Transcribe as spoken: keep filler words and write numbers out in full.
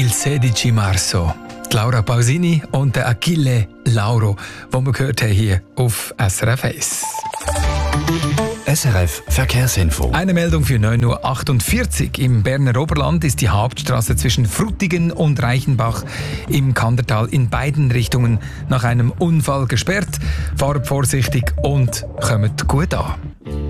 Il sedici marzo. Die Laura Pausini und der Achille Lauro, die wir gehört haben hier auf S R F eins. S R F Verkehrsinfo. Eine Meldung für neun Uhr achtundvierzig. Im Berner Oberland ist die Hauptstraße zwischen Frutigen und Reichenbach im Kandertal in beiden Richtungen nach einem Unfall gesperrt. Fahrt vorsichtig und kommt gut an.